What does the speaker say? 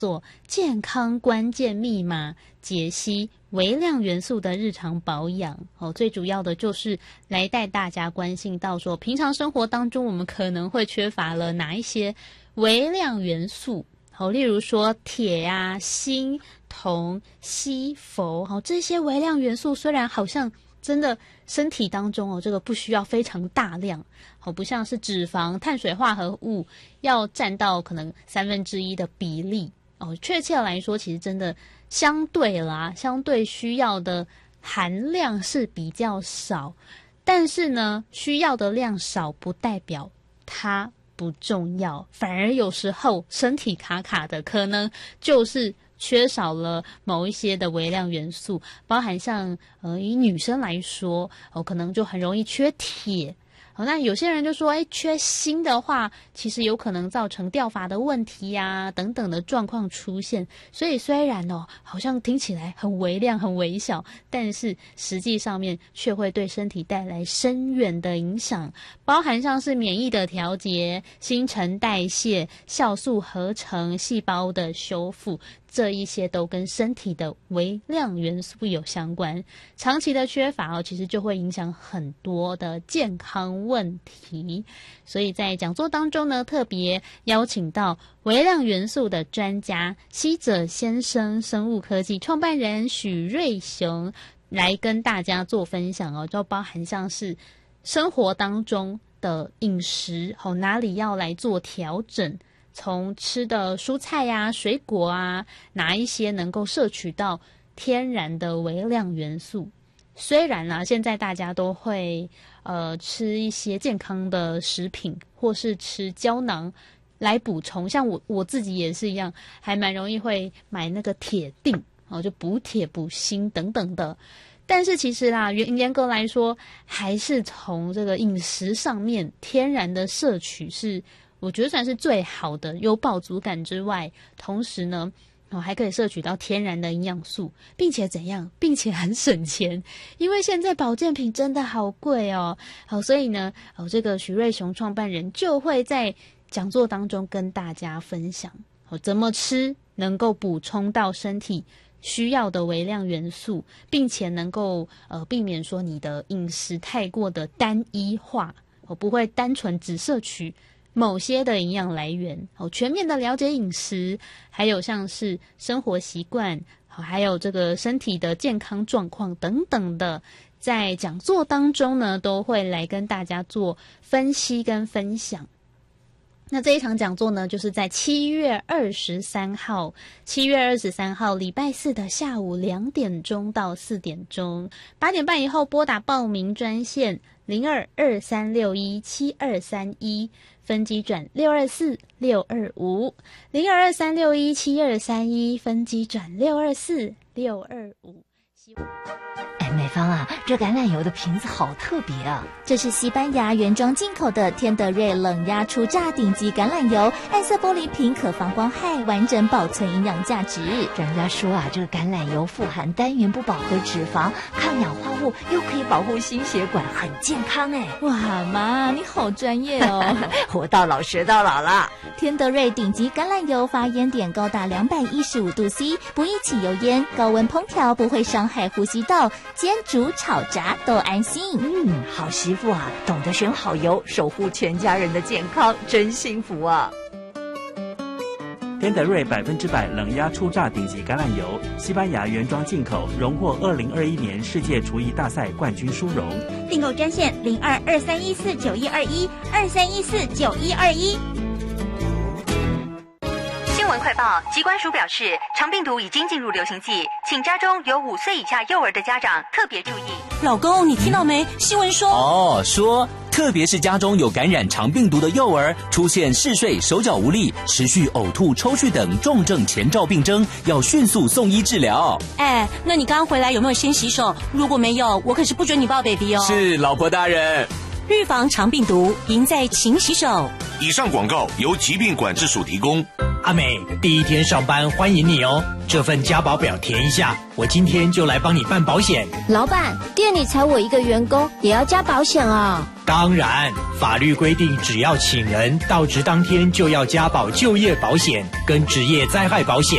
做健康关键密码，解析微量元素的日常保养。最主要的就是来带大家关心到说，平常生活当中我们可能会缺乏了哪一些微量元素。例如说铁啊、锌、铜、硒、氟，这些微量元素虽然好像真的身体当中这个不需要非常大量，不像是脂肪、碳水化合物要占到可能1/3的比例。确切来说，其实真的相对需要的含量是比较少，但是呢，需要的量少不代表它不重要，反而有时候身体卡卡的，可能就是缺少了某一些的微量元素，包含像以女生来说，可能就很容易缺铁。那有些人就说，缺锌的话，其实有可能造成掉发的问题呀，等等的状况出现。所以虽然好像听起来很微量、很微小，但是实际上面却会对身体带来深远的影响，包含像是免疫的调节、新陈代谢、酵素合成、细胞的修复，这一些都跟身体的微量元素有相关。长期的缺乏其实就会影响很多的健康问题。所以在讲座当中呢，特别邀请到微量元素的专家西泽先生生物科技创办人许瑞雄来跟大家做分享就包含像是生活当中的饮食哪里要来做调整，从吃的蔬菜啊、水果啊，哪一些能够摄取到天然的微量元素。虽然现在大家都会吃一些健康的食品，或是吃胶囊来补充，像我自己也是一样，还蛮容易会买那个铁锭就补铁补锌等等的。但是其实严格来说，还是从这个饮食上面天然的摄取是我觉得算是最好的，有饱足感之外，同时呢还可以摄取到天然的营养素，并且怎样，并且很省钱，因为现在保健品真的好贵所以呢这个许瑞雄创办人就会在讲座当中跟大家分享怎么吃能够补充到身体需要的微量元素，并且能够避免说你的饮食太过的单一化，不会单纯只摄取某些的营养来源，全面的了解饮食，还有像是生活习惯，还有这个身体的健康状况等等的，在讲座当中呢都会来跟大家做分析跟分享。那这一场讲座呢，就是在7月23号礼拜四的下午2点钟到4点钟，8点半以后拨打报名专线0223617231，分机转624625 0223617231，分机转624625。 美芳啊，这橄榄油的瓶子好特别啊！ 这是西班牙原装进口的天德瑞冷压初榨顶级橄榄油，暗色玻璃瓶可防光害，完整保存营养价值。 专家说这个橄榄油富含单元不饱和脂肪，抗氧化物，又可以保护心血管，很健康哎！ 哇妈，你好专业哦！ 活到老学到老了。 天德瑞顶级橄榄油发烟点高达215度 C， 不易起油烟，高温烹调不会伤害呼吸道，煎煮炒炸都安心。 好媳妇啊，懂得选好油，守护全家人的健康，真幸福啊！ 天德瑞100%冷压初榨顶级橄榄油，西班牙原装进口，荣获2021年世界厨艺大赛冠军殊荣。 订购专线0223149121 23149121。 新闻快报，疾管署表示，肠病毒已经进入流行季，请家中有5岁以下幼儿的家长特别注意。 老公，你听到没？新闻说说特别是家中有感染肠病毒的幼儿，出现嗜睡、手脚无力、持续呕吐、抽搐等重症前兆病征，要迅速送医治疗。 那你刚回来有没有先洗手？如果没有，我可是不准你抱 baby 哦。 是，老婆大人。 预防肠病毒，赢在勤洗手。 以上广告由疾病管制署提供。 阿美，第一天上班欢迎你哦。这份加保表填一下，我今天就来帮你办保险。 老板，店里才我一个员工，也要加保险啊？ 当然，法律规定只要请人到职当天就要加保就业保险跟职业灾害保险。